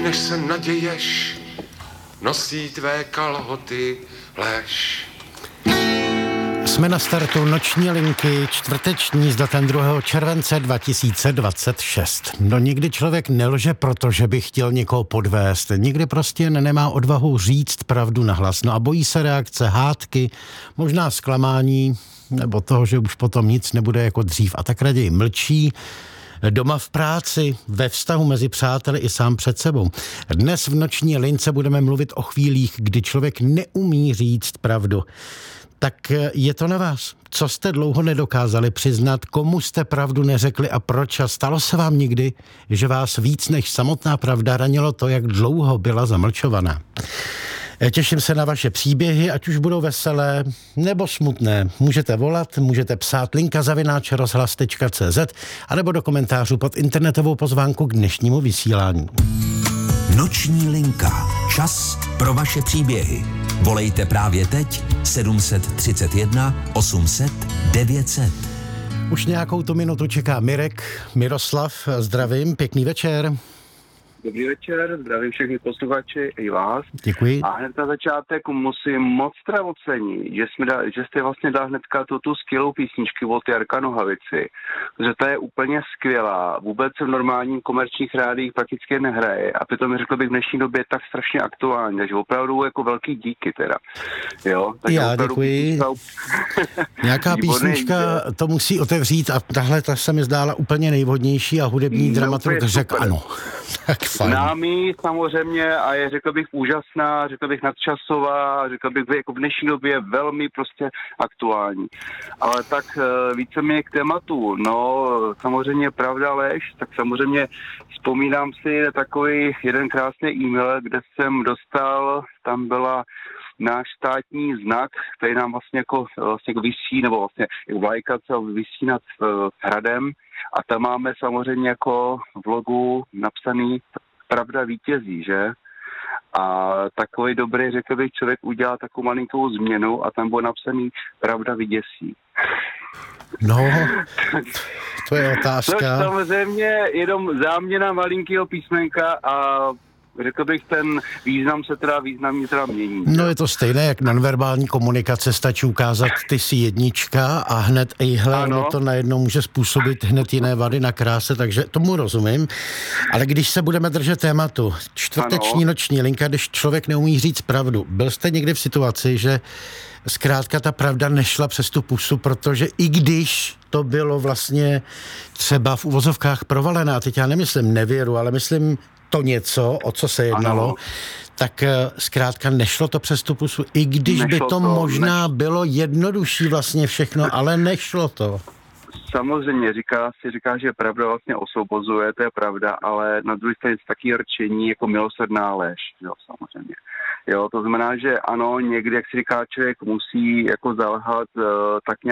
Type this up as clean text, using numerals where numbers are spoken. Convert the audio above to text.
než se naděješ, nosí tvé kalhoty lež. Jsme na startu noční linky, čtvrteční s datem 2. července 2026. No nikdy člověk nelže, protože by chtěl někoho podvést. Nikdy prostě nemá odvahu říct pravdu nahlas. No a bojí se reakce, hádky, možná zklamání, nebo toho, že už potom nic nebude jako dřív. A tak raději mlčí, doma v práci, ve vztahu mezi přáteli i sám před sebou. Dnes v noční lince budeme mluvit o chvílích, kdy člověk neumí říct pravdu. Tak je to na vás. Co jste dlouho nedokázali přiznat, komu jste pravdu neřekli a proč? A stalo se vám někdy, že vás víc než samotná pravda ranilo to, jak dlouho byla zamlčovaná? Těším se na vaše příběhy, ať už budou veselé nebo smutné. Můžete volat, můžete psát linka@rozhlas.cz anebo do komentářů pod internetovou pozvánku k dnešnímu vysílání. Noční linka. Čas pro vaše příběhy. Volejte právě teď 731 800 900. Už nějakou tu minutu čeká Miroslav, zdravím, pěkný večer. Dobrý večer, zdravím všechny posluchači i vás. Děkuji. A hned na začátek musím moc ocenit, že jste vlastně dal hnedka tu skvělou písničku od Jarka Nohavici, že ta je úplně skvělá, vůbec se v normálním komerčních rádiích prakticky nehraje a přitom řekl bych v dnešní době tak strašně aktuální, takže opravdu jako velký díky teda. Jo, já děkuji. Nějaká písnička to musí otevřít a tahle ta se mi zdála úplně nejvhodnější a hudební dramaturg řekl ano. Tak fajn. Známý samozřejmě a je, řekl bych, úžasná, řekl bych nadčasová, řekl bych jako v dnešní době velmi prostě aktuální. Ale tak víceméně k tématu, no samozřejmě pravda lež, tak samozřejmě vzpomínám si takový jeden krásný e-mail, kde jsem dostal, tam byla náš státní znak, který nám vlastně jako visí, nebo vlastně jako vlajka, co visí nad hradem. A tam máme samozřejmě jako v logu napsaný pravda vítězí, že? A takový dobrý, řekl bych, člověk udělá takovou malinkou změnu a tam bylo napsaný pravda vyděsí. No, to je otázka. Což samozřejmě jenom záměna malinkého písmenka a řekl bych, ten význam se teda významně mění. No je to stejné, jak nonverbální komunikace, stačí ukázat, ty jsi jednička a hned ono to najednou může způsobit hned jiné vady na kráse, takže tomu rozumím. Ale když se budeme držet tématu, čtvrteční noční linka, když člověk neumí říct pravdu, byl jste někdy v situaci, že zkrátka ta pravda nešla přes tu pusu, protože i když to bylo vlastně třeba v uvozovkách provalená, teď já nemyslím nevěru, ale myslím to něco, o co se jednalo, tak zkrátka nešlo to přes tu pusu, i když by to možná bylo jednodušší vlastně všechno, ale nešlo to. Samozřejmě říká, že pravda vlastně osvobozuje, to je pravda, ale na druhé straně taky rčení jako milosrdná lež, jo, samozřejmě. Jo, to znamená, že ano, někdy, jak si říká, člověk musí jako zalhat tak